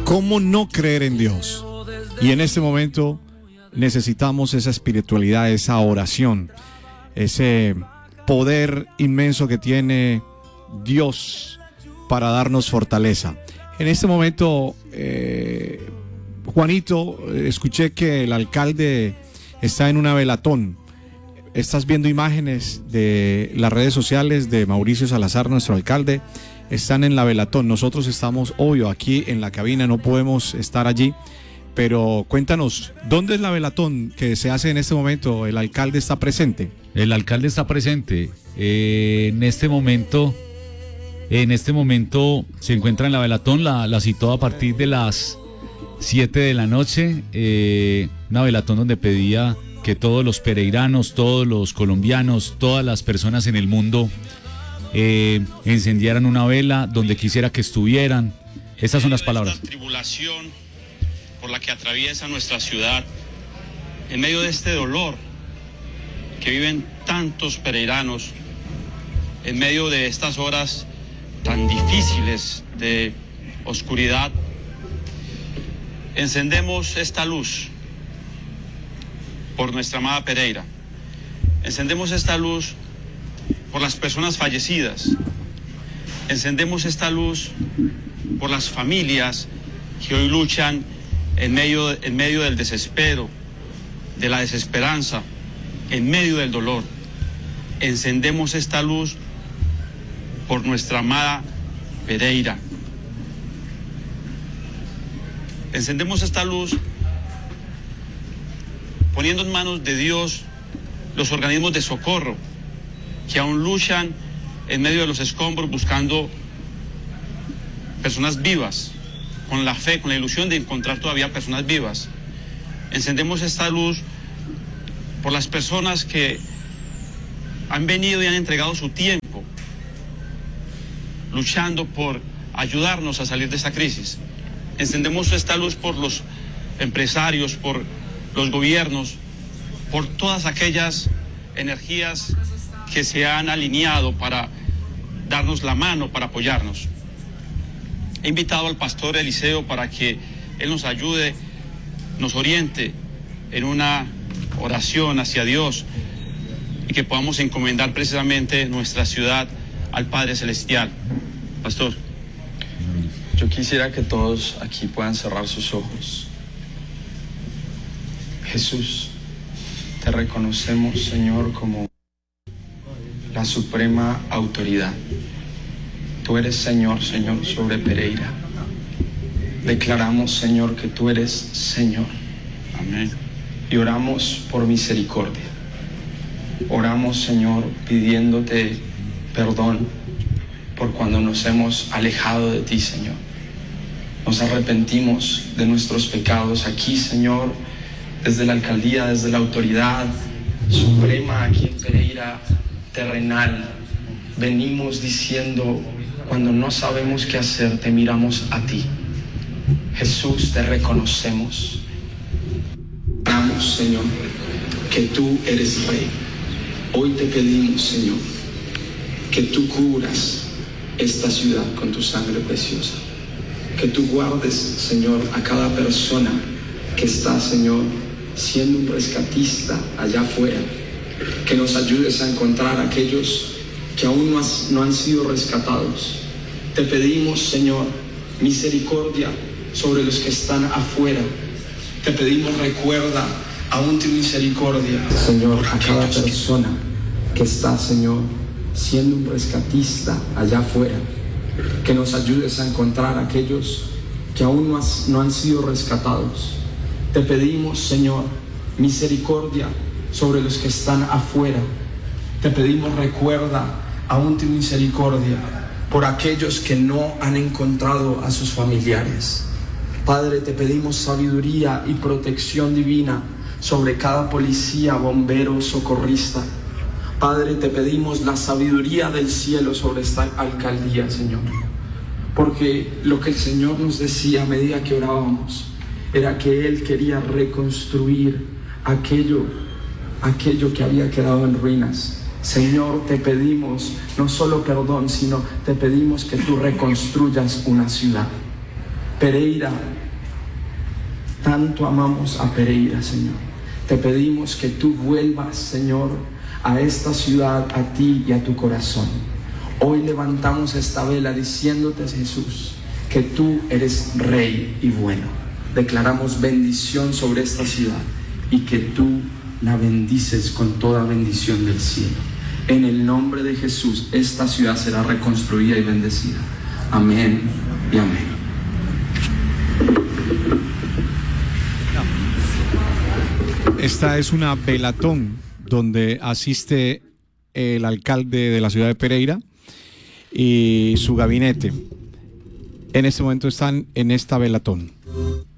¿Cómo no creer en Dios? Y en este momento necesitamos esa espiritualidad, esa oración, ese poder inmenso que tiene Dios para darnos fortaleza. En este momento, Juanito, escuché que el alcalde está en una velatón. Estás viendo imágenes de las redes sociales de Mauricio Salazar, nuestro alcalde. Están en la velatón. Nosotros estamos, obvio, aquí en la cabina, no podemos estar allí. Pero cuéntanos, ¿dónde es la velatón que se hace en este momento? ¿El alcalde está presente? El alcalde está presente. En este momento se encuentra en la velatón. La citó a partir de las 7 de la noche. Una velatón donde pedía que todos los pereiranos, todos los colombianos, todas las personas en el mundo encendieran una vela donde quisiera que estuvieran. Estas son las palabras. Esta tribulación por la que atraviesa nuestra ciudad, en medio de este dolor que viven tantos pereiranos, en medio de estas horas tan difíciles de oscuridad, encendemos esta luz por nuestra amada Pereira. Encendemos esta luz por las personas fallecidas. Encendemos esta luz por las familias que hoy luchan en medio del desespero, de la desesperanza, en medio del dolor. Encendemos esta luz por nuestra amada Pereira. Encendemos esta luz poniendo en manos de Dios los organismos de socorro que aún luchan en medio de los escombros buscando personas vivas, con la fe, con la ilusión de encontrar todavía personas vivas. Encendemos esta luz por las personas que han venido y han entregado su tiempo luchando por ayudarnos a salir de esta crisis. Encendemos esta luz por los empresarios, por los gobiernos, por todas aquellas energías que se han alineado para darnos la mano, para apoyarnos. He invitado al pastor Eliseo para que él nos ayude, nos oriente en una oración hacia Dios y que podamos encomendar precisamente nuestra ciudad al Padre Celestial. Pastor. Yo quisiera que todos aquí puedan cerrar sus ojos. Jesús, te reconocemos, Señor, como la suprema autoridad. Tú eres Señor sobre Pereira. Declaramos, Señor, que tú eres Señor. Amén. Y oramos por misericordia. Oramos, Señor, pidiéndote perdón por cuando nos hemos alejado de ti, Señor. Nos arrepentimos de nuestros pecados aquí, Señor, desde la alcaldía, desde la autoridad suprema aquí en Pereira terrenal. Venimos diciendo, cuando no sabemos qué hacer, te miramos a ti. Jesús, te reconocemos. Oramos, Señor, que tú eres Rey. Hoy te pedimos, Señor, que tú cubras esta ciudad con tu sangre preciosa. Que tú guardes, Señor, a cada persona que está, Señor, siendo un rescatista allá afuera. Que nos ayudes a encontrar a aquellos que aún no han sido rescatados. Te pedimos, Señor, misericordia sobre los que están afuera. Te pedimos, recuerda aún tu misericordia, Señor, a cada persona que está, Señor, siendo un rescatista allá afuera. Que nos ayudes a encontrar a aquellos que aún no han sido rescatados. Te pedimos, Señor, misericordia sobre los que están afuera. Te pedimos, recuerda aún tu misericordia por aquellos que no han encontrado a sus familiares. Padre, te pedimos sabiduría y protección divina sobre cada policía, bombero, socorrista. Padre, te pedimos la sabiduría del cielo sobre esta alcaldía, Señor. Porque lo que el Señor nos decía a medida que orábamos era que Él quería reconstruir aquello que había quedado en ruinas. Señor, te pedimos no solo perdón, sino te pedimos que tú reconstruyas una ciudad. Pereira, tanto amamos a Pereira, Señor. Te pedimos que tú vuelvas, Señor, a esta ciudad, a ti y a tu corazón. Hoy levantamos esta vela diciéndote, Jesús, que tú eres Rey y bueno. Declaramos bendición sobre esta ciudad y que tú la bendices con toda bendición del cielo. En el nombre de Jesús, esta ciudad será reconstruida y bendecida. Amén y amén. Esta es una velatón donde asiste el alcalde de la ciudad de Pereira y su gabinete. En este momento están en esta velatón.